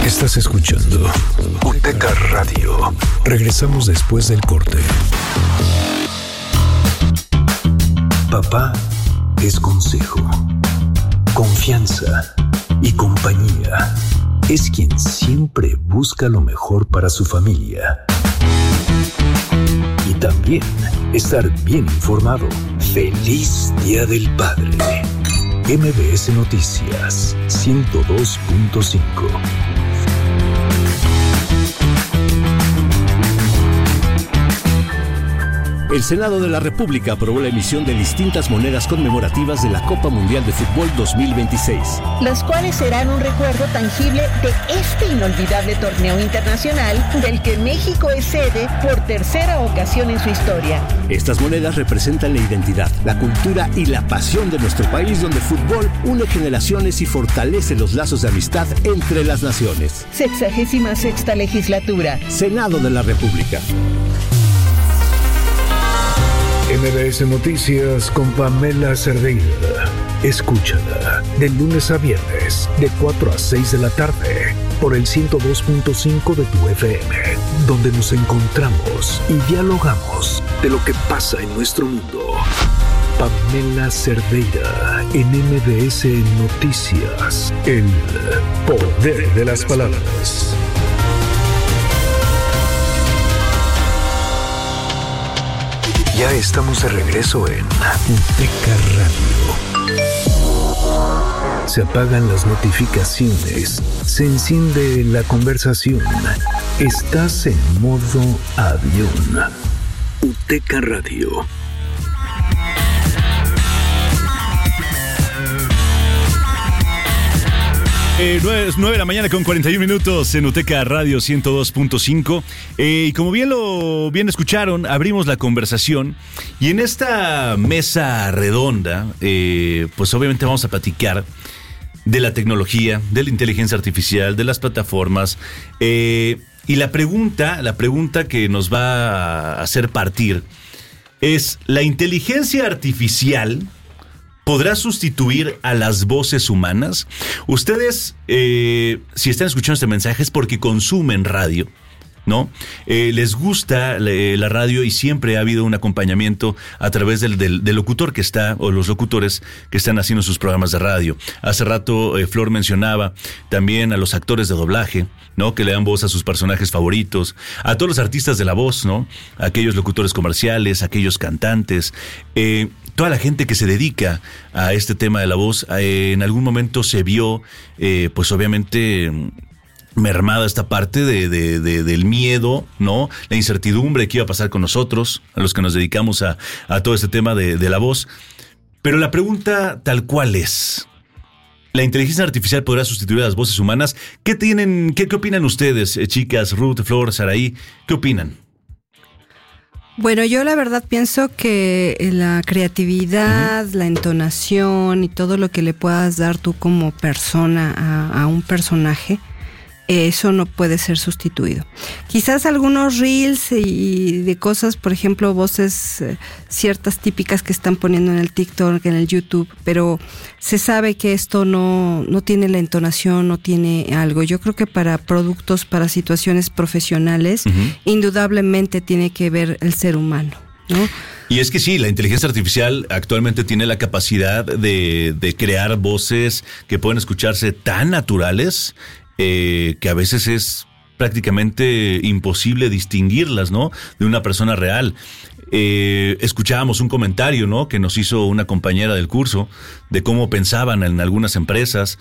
Estás escuchando UTECA Radio. Regresamos después del corte. Papá es consejo, confianza y compañía. Es quien siempre busca lo mejor para su familia. Y también estar bien informado. ¡Feliz Día del Padre! MBS Noticias 102.5. El Senado de la República aprobó la emisión de distintas monedas conmemorativas de la Copa Mundial de Fútbol 2026. Las cuales serán un recuerdo tangible de este inolvidable torneo internacional del que México es sede por tercera ocasión en su historia. Estas monedas representan la identidad, la cultura y la pasión de nuestro país, donde el fútbol une generaciones y fortalece los lazos de amistad entre las naciones. 66ª legislatura. Senado de la República. MBS Noticias con Pamela Cerdeira. Escúchala de lunes a viernes de 4 a 6 de la tarde por el 102.5 de tu FM, donde nos encontramos y dialogamos de lo que pasa en nuestro mundo. Pamela Cerdeira en MBS Noticias. El poder de las palabras. Ya estamos de regreso en UTECA Radio. Se apagan las notificaciones, se enciende la conversación. Estás en modo avión. UTECA Radio. Es 9 de la mañana con 41 minutos en UTECA Radio 102.5. Y como bien escucharon, abrimos la conversación. Y en esta mesa redonda, pues obviamente vamos a platicar de la tecnología, de la inteligencia artificial, de las plataformas. Y la pregunta que nos va a hacer partir es: ¿la inteligencia artificial podrá sustituir a las voces humanas? Ustedes, si están escuchando este mensaje, es porque consumen radio, ¿no? Les gusta la radio y siempre ha habido un acompañamiento a través del locutor que está, o los locutores que están haciendo sus programas de radio. Hace rato Flor mencionaba también a los actores de doblaje, ¿no? Que le dan voz a sus personajes favoritos, a todos los artistas de la voz, ¿no? Aquellos locutores comerciales, aquellos cantantes, toda la gente que se dedica a este tema de la voz. En algún momento se vio, pues obviamente, mermada esta parte del miedo, ¿no? La incertidumbre que iba a pasar con nosotros, a los que nos dedicamos a todo este tema de la voz. Pero la pregunta tal cual es: ¿la inteligencia artificial podrá sustituir a las voces humanas? ¿Qué opinan ustedes, chicas? Ruth, Flor, Saraí, ¿qué opinan? Bueno, yo la verdad pienso que la creatividad, la entonación y todo lo que le puedas dar tú como persona a un personaje, eso no puede ser sustituido. Quizás algunos reels y de cosas, por ejemplo, voces ciertas típicas que están poniendo en el TikTok, en el YouTube, pero se sabe que esto no tiene la entonación, no tiene algo. Yo creo que para productos, para situaciones profesionales, indudablemente tiene que ver el ser humano, ¿no? Y es que sí, la inteligencia artificial actualmente tiene la capacidad de crear voces que pueden escucharse tan naturales, que a veces es prácticamente imposible distinguirlas, ¿no? De una persona real. Escuchábamos un comentario, ¿no? Que nos hizo una compañera del curso de cómo pensaban en algunas empresas.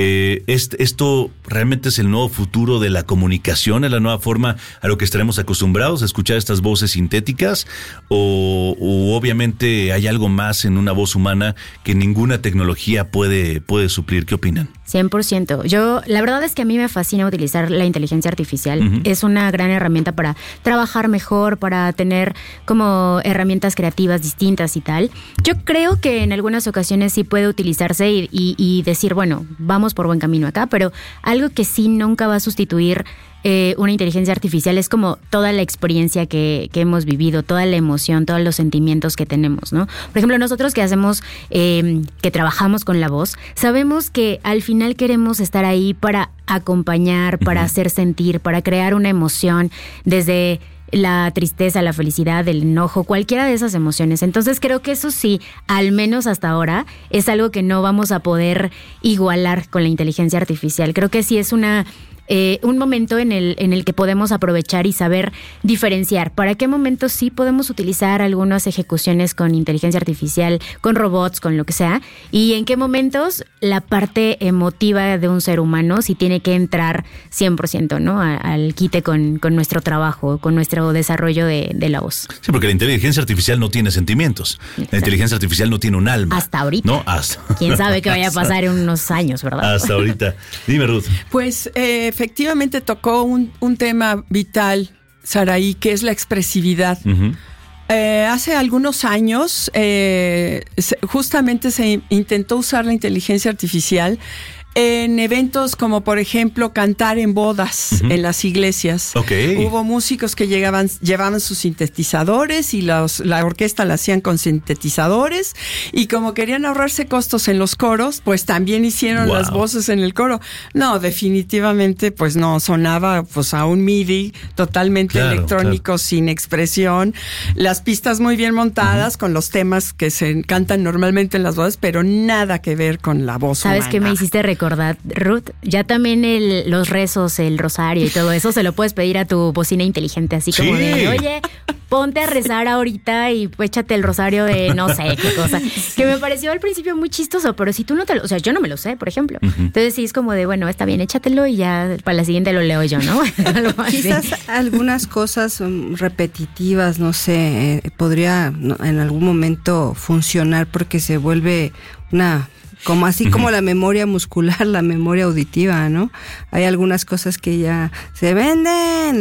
Esto realmente es el nuevo futuro de la comunicación, es la nueva forma a lo que estaremos acostumbrados a escuchar estas voces sintéticas, o obviamente hay algo más en una voz humana que ninguna tecnología puede suplir. ¿Qué opinan? 100%. La verdad es que a mí me fascina utilizar la inteligencia artificial. Es una gran herramienta para trabajar mejor, para tener como herramientas creativas distintas y tal. Yo creo que en algunas ocasiones sí puede utilizarse y decir, bueno, vamos por buen camino acá, pero algo que sí nunca va a sustituir una inteligencia artificial es como toda la experiencia que hemos vivido, toda la emoción, todos los sentimientos que tenemos, ¿no? Por ejemplo, nosotros que hacemos, que trabajamos con la voz, sabemos que al final queremos estar ahí para acompañar, para hacer sentir, para crear una emoción desde la tristeza, la felicidad, el enojo, cualquiera de esas emociones. Entonces creo que eso sí, al menos hasta ahora, es algo que no vamos a poder igualar con la inteligencia artificial. Creo que sí es un momento en el que podemos aprovechar y saber diferenciar para qué momentos sí podemos utilizar algunas ejecuciones con inteligencia artificial, con robots, con lo que sea, y en qué momentos la parte emotiva de un ser humano sí tiene que entrar 100%, ¿no? Al quite con nuestro trabajo, con nuestro desarrollo de la voz. Sí, porque la inteligencia artificial no tiene sentimientos. Exacto. La inteligencia artificial no tiene un alma. Hasta ahorita. ¿No? ¿Quién sabe qué vaya a pasar en unos años, verdad? Hasta ahorita. Dime, Ruth. Pues efectivamente tocó un tema vital, Saraí, que es la expresividad. Uh-huh. Hace algunos años justamente se intentó usar la inteligencia artificial en eventos como, por ejemplo, cantar en bodas, uh-huh, en las iglesias. Okay. Hubo músicos que llevaban sus sintetizadores y la orquesta la hacían con sintetizadores, y como querían ahorrarse costos en los coros, pues también hicieron las voces en el coro. No, definitivamente pues no, sonaba pues a un MIDI totalmente electrónico, sin expresión, las pistas muy bien montadas, uh-huh, con los temas que se cantan normalmente en las bodas, pero nada que ver con la voz humana. ¿Sabes qué me hiciste recordar, Ruth? Ya también los rezos, el rosario y todo eso se lo puedes pedir a tu bocina inteligente, así como de, oye, ponte a rezar ahorita y échate el rosario de no sé qué cosa. Que me pareció al principio muy chistoso, pero si tú no o sea, yo no me lo sé, por ejemplo. Uh-huh. Entonces sí es como de, bueno, está bien, échatelo y ya para la siguiente lo leo yo, ¿no? Quizás algunas cosas repetitivas, no sé, podría en algún momento funcionar porque se vuelve como así, uh-huh, como la memoria muscular, la memoria auditiva, ¿no? Hay algunas cosas que ya se venden,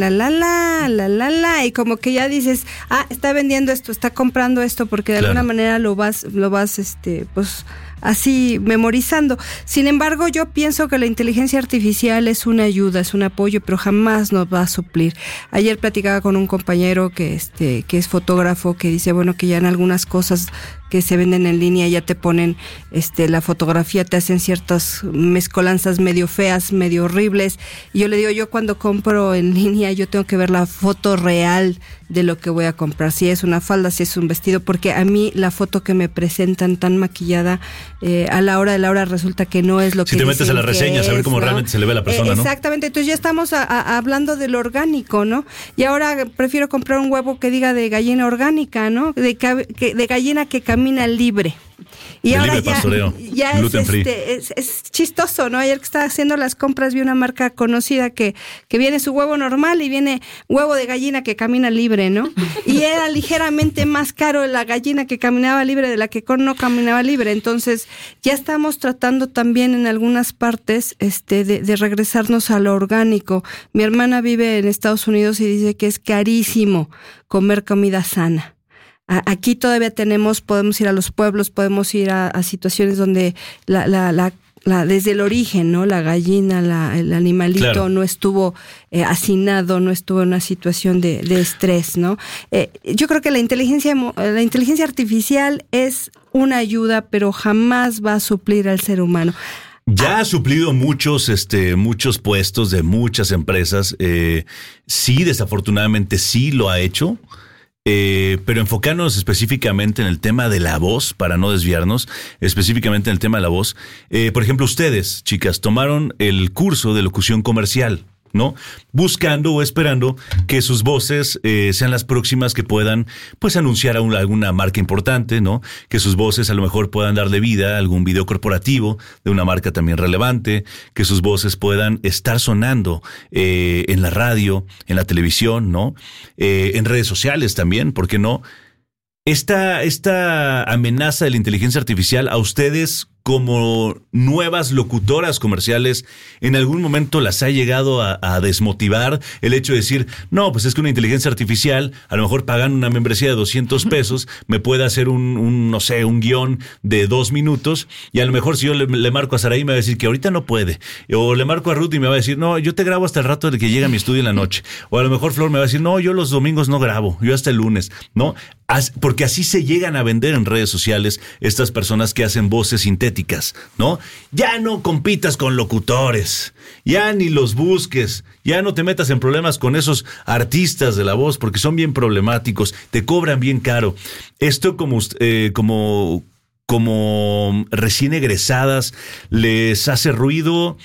y como que ya dices, está vendiendo esto, está comprando esto, porque de alguna manera lo vas, pues así memorizando. Sin embargo, yo pienso que la inteligencia artificial es una ayuda, es un apoyo, pero jamás nos va a suplir. Ayer platicaba con un compañero que es fotógrafo, que dice, bueno, que ya en algunas cosas que se venden en línea ya te ponen la fotografía, te hacen ciertas mezcolanzas medio feas, medio horribles, y yo le digo, yo cuando compro en línea yo tengo que ver la foto real de lo que voy a comprar, si es una falda, si es un vestido, porque a mí la foto que me presentan tan maquillada, a la hora de la hora resulta que no es lo que si te metes a las reseñas a ver cómo realmente se le ve a la persona, ¿no? Exactamente, entonces ya estamos hablando de lo orgánico, ¿no? Y ahora prefiero comprar un huevo que diga de gallina orgánica, ¿no? De gallina que camina libre. Y de ahora libre pastoreo, ya es chistoso, ¿no? Ayer que estaba haciendo las compras vi una marca conocida que viene su huevo normal y viene huevo de gallina que camina libre, ¿no? Y era ligeramente más caro la gallina que caminaba libre de la que no caminaba libre. Entonces ya estamos tratando también en algunas partes de regresarnos a lo orgánico. Mi hermana vive en Estados Unidos y dice que es carísimo comer comida sana. Aquí todavía podemos ir a los pueblos, podemos ir a situaciones donde desde el origen, ¿no? La gallina, el animalito no estuvo hacinado, no estuvo en una situación de estrés, ¿no? Yo creo que la inteligencia artificial es una ayuda, pero jamás va a suplir al ser humano. Ya ha suplido muchos puestos de muchas empresas. Sí, desafortunadamente sí lo ha hecho. Pero enfocarnos específicamente en el tema de la voz, para no desviarnos, específicamente en el tema de la voz. Por ejemplo, ustedes, chicas, tomaron el curso de locución comercial, ¿no? Buscando o esperando que sus voces sean las próximas que puedan, pues, anunciar a alguna marca importante, ¿no? Que sus voces a lo mejor puedan darle vida a algún video corporativo de una marca también relevante, que sus voces puedan estar sonando en la radio, en la televisión, ¿no? En redes sociales también, ¿por qué no? Esta amenaza de la inteligencia artificial, ¿a ustedes como nuevas locutoras comerciales, en algún momento las ha llegado a desmotivar el hecho de decir, no, pues es que una inteligencia artificial, a lo mejor pagando una membresía de 200 pesos, me puede hacer un guión de 2 minutos, y a lo mejor si yo le marco a Saraí me va a decir que ahorita no puede, o le marco a Ruth y me va a decir, no, yo te grabo hasta el rato de que llega a mi estudio en la noche, o a lo mejor Flor me va a decir, no, yo los domingos no grabo, yo hasta el lunes, ¿no? Porque así se llegan a vender en redes sociales estas personas que hacen voces sintéticas, ¿no? Ya no compitas con locutores, ya ni los busques, ya no te metas en problemas con esos artistas de la voz porque son bien problemáticos, te cobran bien caro. Esto como recién egresadas les hace ruido.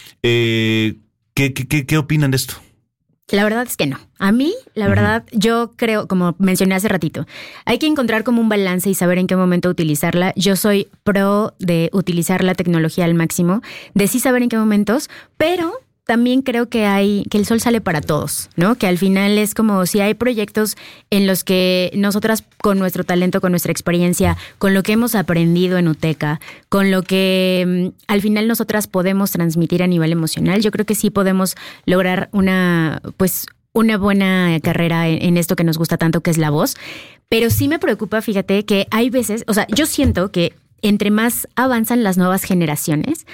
¿Qué opinan de esto? La verdad es que no. A mí, la verdad, yo creo, como mencioné hace ratito, hay que encontrar como un balance y saber en qué momento utilizarla. Yo soy pro de utilizar la tecnología al máximo, de sí saber en qué momentos, pero también creo que el sol sale para todos, ¿no? Que al final es como si hay proyectos en los que nosotras con nuestro talento, con nuestra experiencia, con lo que hemos aprendido en UTECA, con lo que al final nosotras podemos transmitir a nivel emocional, yo creo que sí podemos lograr una buena carrera en esto que nos gusta tanto, que es la voz. Pero sí me preocupa, fíjate, que hay veces, o sea, yo siento que entre más avanzan las nuevas generaciones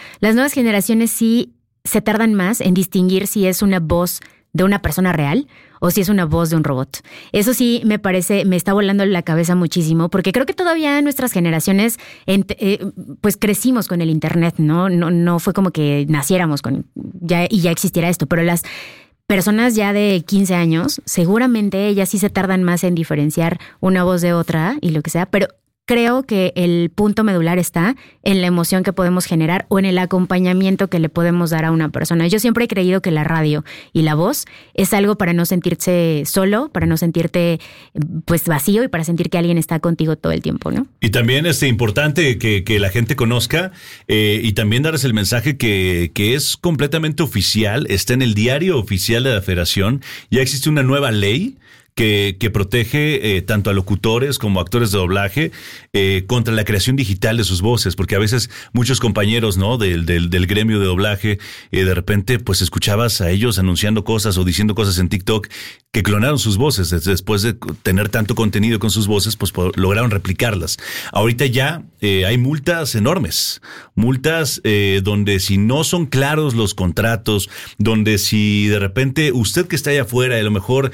sí se tardan más en distinguir si es una voz de una persona real o si es una voz de un robot. Eso sí me está volando la cabeza muchísimo, porque creo que todavía nuestras generaciones pues crecimos con el internet, ¿no? No fue como que naciéramos ya existiera esto, pero las personas ya de 15 años, seguramente ellas sí se tardan más en diferenciar una voz de otra y lo que sea, pero creo que el punto medular está en la emoción que podemos generar o en el acompañamiento que le podemos dar a una persona. Yo siempre he creído que la radio y la voz es algo para no sentirse solo, para no sentirte pues vacío y para sentir que alguien está contigo todo el tiempo, ¿no? Y también es importante que la gente conozca y también darles el mensaje que es completamente oficial, está en el diario oficial de la Federación. Ya existe una nueva ley que protege tanto a locutores como a actores de doblaje contra la creación digital de sus voces, porque a veces muchos compañeros, ¿no?, del gremio de doblaje, de repente pues escuchabas a ellos anunciando cosas o diciendo cosas en TikTok que clonaron sus voces. Después de tener tanto contenido con sus voces, pues lograron replicarlas. Ahorita ya hay multas enormes, multas donde si no son claros los contratos, donde si de repente usted que está allá afuera a lo mejor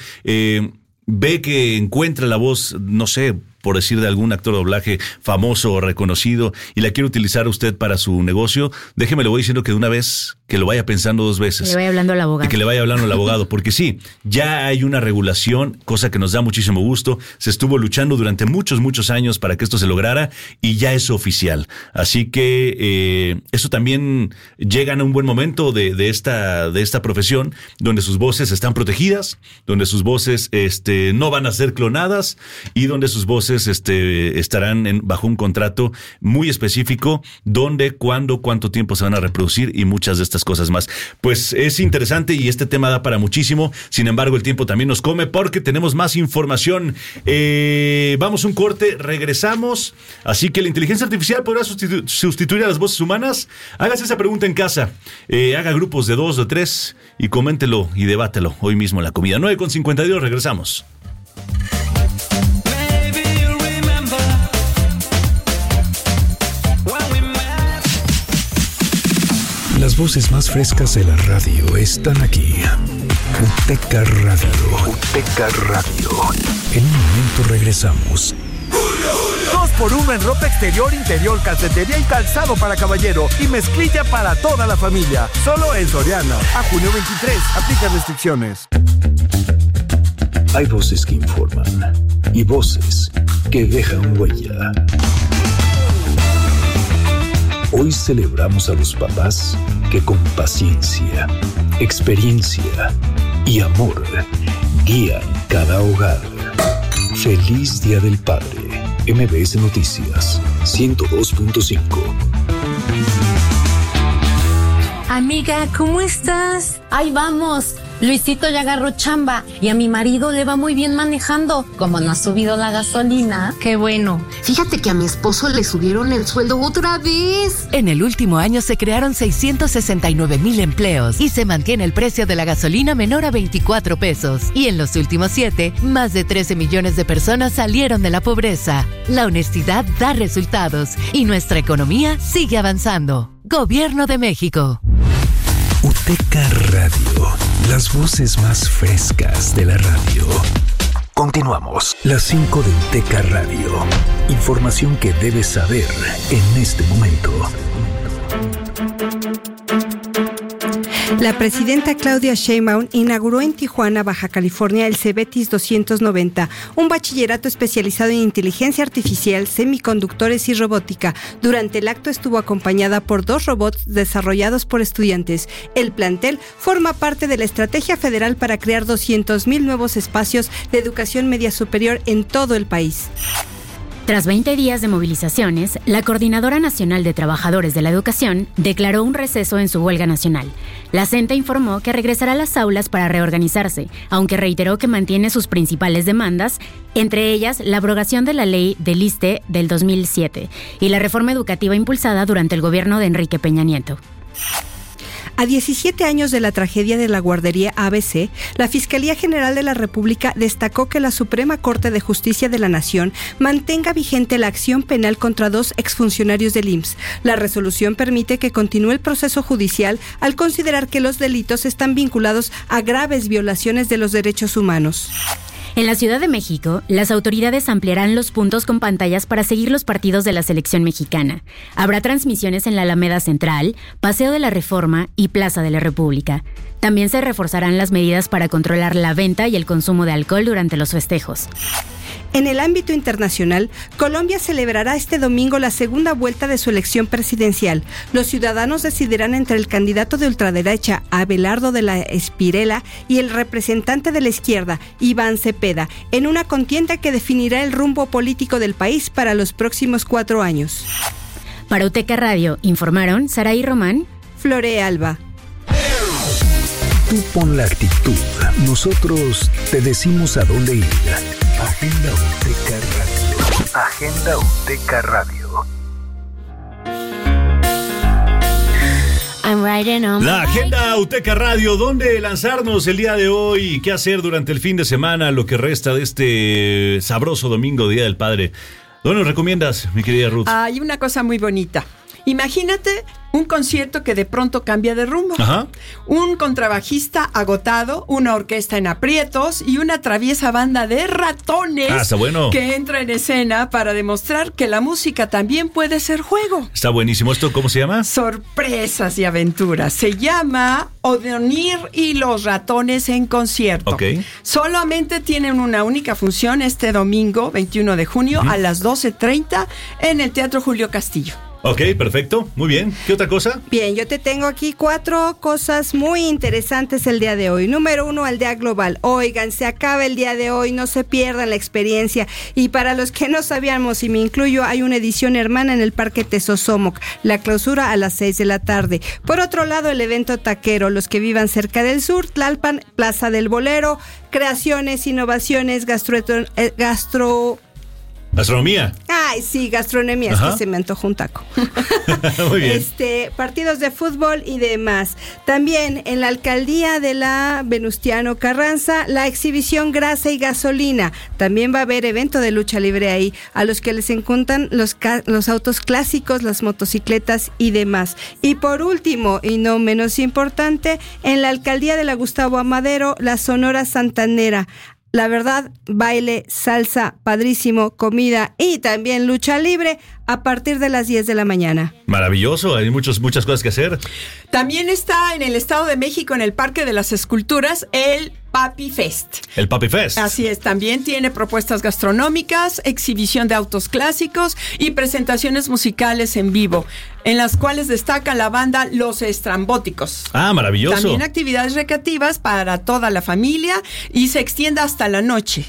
ve que encuentra la voz, no sé, por decir de algún actor de doblaje famoso o reconocido y la quiere utilizar usted para su negocio, déjeme, le voy diciendo que de una vez, que lo vaya pensando 2 veces. Que le vaya hablando al abogado. Que le vaya hablando al abogado, porque sí, ya hay una regulación, cosa que nos da muchísimo gusto. Se estuvo luchando durante muchos años para que esto se lograra y ya es oficial. Así que eso también llega en un buen momento de esta profesión, donde sus voces están protegidas, donde sus voces no van a ser clonadas y donde sus voces estarán bajo un contrato muy específico, donde, cuándo, cuánto tiempo se van a reproducir y muchas de estas cosas más. Pues es interesante y este tema da para muchísimo. Sin embargo, el tiempo también nos come porque tenemos más información. Vamos a un corte, regresamos. Así que la inteligencia artificial podrá sustituir a las voces humanas. Hágase esa pregunta en casa. Haga grupos de 2 o 3 y coméntelo y debátelo hoy mismo en la comida. 9:52, regresamos. Las voces más frescas de la radio están aquí. UTECA Radio. UTECA Radio. En un momento regresamos. 2x1 en ropa exterior, interior, calcetería y calzado para caballero y mezclilla para toda la familia. Solo en Soriana. A junio 23. Aplica restricciones. Hay voces que informan y voces que dejan huella. Hoy celebramos a los papás que con paciencia, experiencia y amor guían cada hogar. Feliz Día del Padre. MBS Noticias 102.5. Amiga, ¿cómo estás? Ahí vamos. Luisito ya agarró chamba y a mi marido le va muy bien manejando. Como no ha subido la gasolina. Qué bueno. Fíjate que a mi esposo le subieron el sueldo otra vez. En el último año se crearon 669,000 empleos y se mantiene el precio de la gasolina menor a 24 pesos. Y en los últimos 7, más de 13 millones de personas salieron de la pobreza. La honestidad da resultados y nuestra economía sigue avanzando. Gobierno de México. UTECA Radio, las voces más frescas de la radio. Continuamos. Las 5 de UTECA Radio. Información que debes saber en este momento. La presidenta Claudia Sheinbaum inauguró en Tijuana, Baja California, el Cebetis 290, un bachillerato especializado en inteligencia artificial, semiconductores y robótica. Durante el acto estuvo acompañada por 2 robots desarrollados por estudiantes. El plantel forma parte de la estrategia federal para crear 200,000 nuevos espacios de educación media superior en todo el país. Tras 20 días de movilizaciones, la Coordinadora Nacional de Trabajadores de la Educación declaró un receso en su huelga nacional. La CENTE informó que regresará a las aulas para reorganizarse, aunque reiteró que mantiene sus principales demandas, entre ellas la abrogación de la ley del ISSSTE del 2007 y la reforma educativa impulsada durante el gobierno de Enrique Peña Nieto. A 17 años de la tragedia de la guardería ABC, la Fiscalía General de la República destacó que la Suprema Corte de Justicia de la Nación mantenga vigente la acción penal contra 2 exfuncionarios del IMSS. La resolución permite que continúe el proceso judicial al considerar que los delitos están vinculados a graves violaciones de los derechos humanos. En la Ciudad de México, las autoridades ampliarán los puntos con pantallas para seguir los partidos de la selección mexicana. Habrá transmisiones en la Alameda Central, Paseo de la Reforma y Plaza de la República. También se reforzarán las medidas para controlar la venta y el consumo de alcohol durante los festejos. En el ámbito internacional, Colombia celebrará este domingo la segunda vuelta de su elección presidencial. Los ciudadanos decidirán entre el candidato de ultraderecha, Abelardo de la Espriella, y el representante de la izquierda, Iván Cepeda, en una contienda que definirá el rumbo político del país para los próximos 4 años. Para UTECA Radio, informaron Saraí Román, Flore Alba. Tú pon la actitud. Nosotros te decimos a dónde ir. Agenda UTECA Radio. Agenda UTECA Radio. La Agenda UTECA Radio. ¿Dónde lanzarnos el día de hoy? ¿Qué hacer durante el fin de semana? Lo que resta de este sabroso domingo, Día del Padre. ¿Dónde nos recomiendas, mi querida Ruth? Hay una cosa muy bonita. Imagínate un concierto que de pronto cambia de rumbo. Ajá. Un contrabajista agotado, una orquesta en aprietos y una traviesa banda de ratones está bueno. Que entra en escena para demostrar que la música también puede ser juego. Está buenísimo. ¿Esto cómo se llama? Sorpresas y aventuras. Se llama O'Donnell y los ratones en concierto. Okay. Solamente tienen una única función este domingo, 21 de junio, a las 12:30 en el Teatro Julio Castillo. Ok, perfecto, muy bien. ¿Qué otra cosa? Bien, yo te tengo aquí 4 cosas muy interesantes el día de hoy. Número 1, Aldea Global. Oigan, se acaba el día de hoy, no se pierdan la experiencia. Y para los que no sabíamos, y me incluyo, hay una edición hermana en el Parque Tezosomoc. La clausura a las 6 de la tarde. Por otro lado, el evento taquero. Los que vivan cerca del sur, Tlalpan, Plaza del Bolero, creaciones, innovaciones, Gastronomía. Ay, sí, gastronomía. Ajá. Es que se me antojó un taco. Muy bien. Partidos de fútbol y demás. También en la alcaldía de la Venustiano Carranza, la exhibición Grasa y Gasolina. También va a haber evento de lucha libre ahí, a los que les encantan los autos clásicos, las motocicletas y demás. Y por último, y no menos importante, en la alcaldía de la Gustavo Amadero, la Sonora Santanera. La verdad, baile, salsa, padrísimo, comida y también lucha libre a partir de las 10 de la mañana. Maravilloso, hay muchas cosas que hacer. También está en el Estado de México, en el Parque de las Esculturas, el Papi Fest. El Papi Fest. Así es, también tiene propuestas gastronómicas, exhibición de autos clásicos y presentaciones musicales en vivo, en las cuales destaca la banda Los Estrambóticos. Ah, maravilloso. También actividades recreativas para toda la familia y se extiende hasta la noche.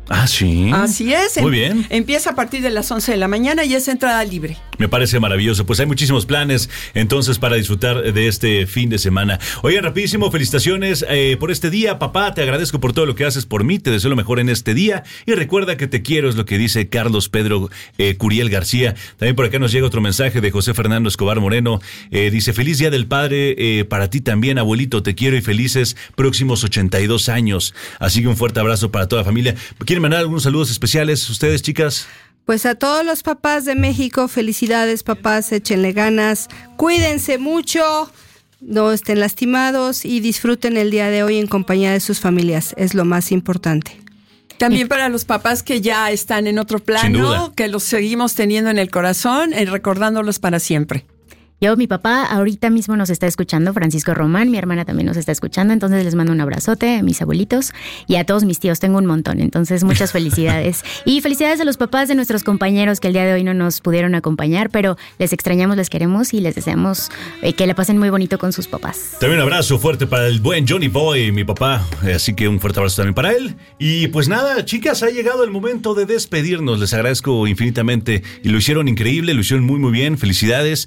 Ah, sí. Así es. Muy bien. Empieza a partir de las 11 de la mañana y es entrada libre. Me parece maravilloso. Pues hay muchísimos planes entonces para disfrutar de este fin de semana. Oigan, rapidísimo, felicitaciones por este día. Papá, te agradezco por todo lo que haces por mí. Te deseo lo mejor en este día. Y recuerda que te quiero, es lo que dice Carlos Pedro Curiel García. También por acá nos llega otro mensaje de José Fernando Escobar Moreno. Dice, feliz Día del Padre para ti también, abuelito. Te quiero y felices próximos 82 años. Así que un fuerte abrazo para toda la familia. ¿Quieren mandar algunos saludos especiales ustedes, chicas? Pues a todos los papás de México, felicidades, papás, échenle ganas, cuídense mucho, no estén lastimados y disfruten el día de hoy en compañía de sus familias, es lo más importante. También para los papás que ya están en otro plano, que los seguimos teniendo en el corazón, recordándolos para siempre. Mi papá ahorita mismo nos está escuchando, Francisco Román, mi hermana también nos está escuchando, entonces les mando un abrazote a mis abuelitos y a todos mis tíos, tengo un montón, entonces muchas felicidades. Y felicidades a los papás de nuestros compañeros que el día de hoy no nos pudieron acompañar, pero les extrañamos, les queremos y les deseamos que la pasen muy bonito con sus papás. También un abrazo fuerte para el buen Johnny Boy, mi papá, así que un fuerte abrazo también para él. Y pues nada, chicas, ha llegado el momento de despedirnos, les agradezco infinitamente y lo hicieron increíble, lo hicieron muy muy bien, felicidades.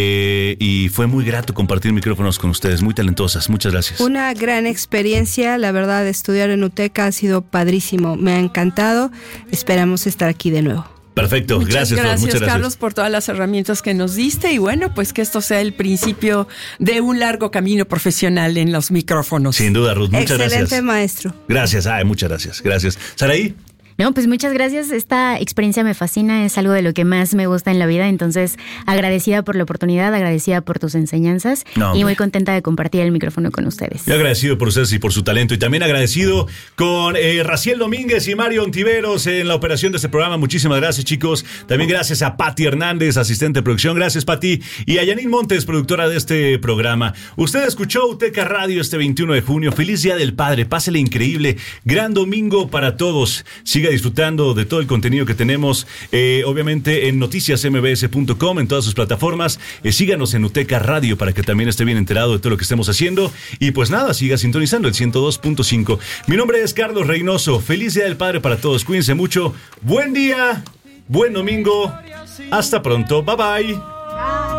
Y fue muy grato compartir micrófonos con ustedes, muy talentosas, muchas gracias. Una gran experiencia, la verdad, estudiar en UTECA ha sido padrísimo, me ha encantado, esperamos estar aquí de nuevo. Perfecto, muchas gracias, Carlos, por todas las herramientas que nos diste y bueno, pues que esto sea el principio de un largo camino profesional en los micrófonos. Sin duda, Ruth, muchas gracias. Excelente maestro. Gracias, muchas gracias. ¿Saraí? No, pues muchas gracias. Esta experiencia me fascina, es algo de lo que más me gusta en la vida. Entonces, agradecida por la oportunidad, agradecida por tus enseñanzas y muy contenta de compartir el micrófono con ustedes. Yo agradecido por ustedes y por su talento. Y también agradecido con Raciel Domínguez y Mario Ontiveros en la operación de este programa. Muchísimas gracias, chicos. También gracias a Pati Hernández, asistente de producción. Gracias, Pati. Y a Janine Montes, productora de este programa. Usted escuchó UTECA Radio este 21 de junio. Feliz Día del Padre. Pásele increíble. Gran domingo para todos. Siga disfrutando de todo el contenido que tenemos, obviamente en noticiasmbs.com, en todas sus plataformas. Síganos en UTECA Radio para que también esté bien enterado de todo lo que estemos haciendo. Y pues nada, siga sintonizando el 102.5. Mi nombre es Carlos Reynoso. Feliz Día del Padre para todos. Cuídense mucho. Buen día, buen domingo. Hasta pronto. Bye bye.